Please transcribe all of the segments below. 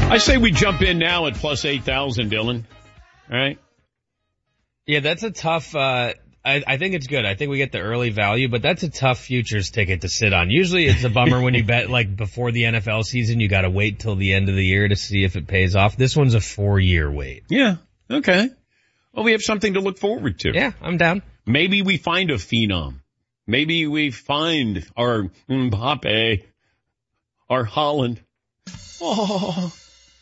I say we jump in now at plus 8,000, Dylan. All right? Yeah, that's a tough, I think it's good. I think we get the early value, but that's a tough futures ticket to sit on. Usually it's a bummer when you bet like before the NFL season, you gotta wait till the end of the year to see if it pays off. This one's a 4-year wait. Yeah. Okay. Well, we have something to look forward to. Yeah, I'm down. Maybe we find a phenom. Maybe we find our Mbappe, our Holland. Oh.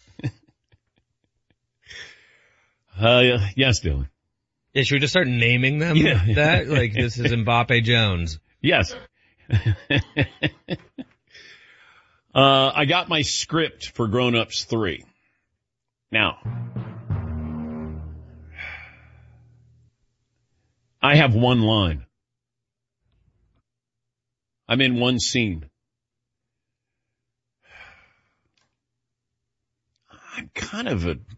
Yes, Dylan. Yeah, should we just start naming them? Yeah. That? Like, this is Mbappe Jones. Yes. I got my script for Grown Ups 3. Now, I have one line. I'm in one scene. I'm kind of a...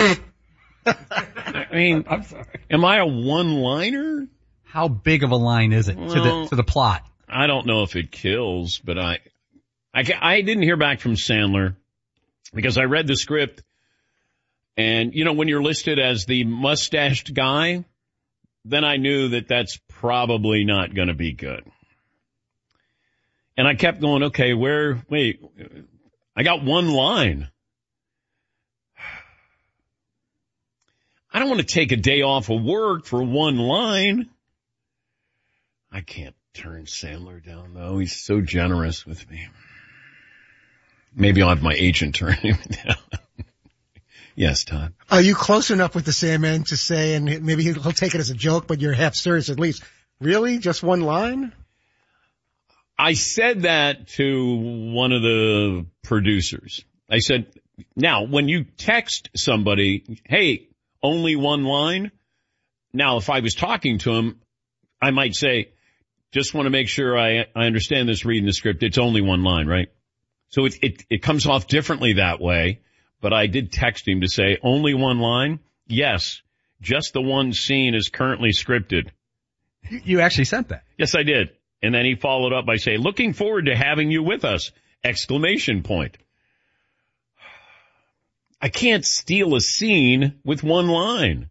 I mean, I'm sorry. Am I a one-liner? How big of a line is it to the plot? I don't know if it kills, but I didn't hear back from Sandler because I read the script, and you know when you're listed as the mustached guy, then I knew that that's probably not going to be good. And I kept going, okay, wait, I got one line. I don't want to take a day off of work for one line. I can't turn Sandler down, though. He's so generous with me. Maybe I'll have my agent turn him down. Yes, Todd. Are you close enough with the Sandman to say, and maybe he'll take it as a joke, but you're half serious at least, really? Just one line? I said that to one of the producers. I said, now, when you text somebody, hey, only one line. Now, if I was talking to him, I might say, just want to make sure I understand this reading the script. It's only one line, right? So it comes off differently that way. But I did text him to say, only one line? Yes. Just the one scene is currently scripted. You actually sent that? Yes, I did. And then he followed up by saying, looking forward to having you with us! Exclamation point. I can't steal a scene with one line.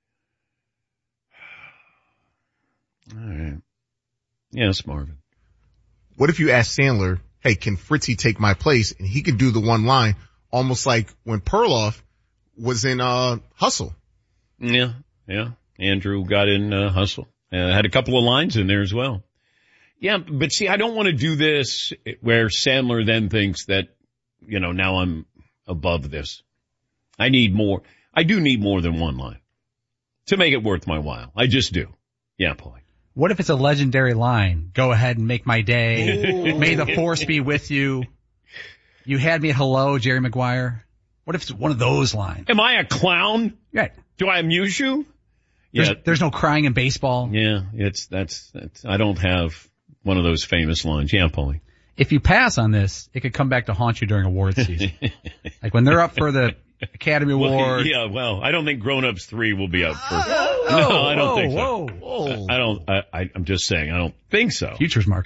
All right. Yes, Marvin. What if you ask Sandler, hey, can Fritzy take my place? And he could do the one line, almost like when Perloff was in Hustle. Yeah. Andrew got in Hustle. Had a couple of lines in there as well. Yeah, but see, I don't want to do this where Sandler then thinks that, now I'm above this. I need more. I do need more than one line to make it worth my while. I just do. Yeah, Paulie. What if it's a legendary line? Go ahead and make my day. May the force be with you. You had me at hello, Jerry Maguire. What if it's one of those lines? Am I a clown? Right. Do I amuse you? There's no crying in baseball. Yeah, that's I don't have one of those famous lines. Yeah, Paulie. If you pass on this, it could come back to haunt you during awards season. Like when they're up for the Academy Award. I don't think Grown Ups 3 will be up for. No, I don't think so. Whoa. I'm just saying, I don't think so. Futures market.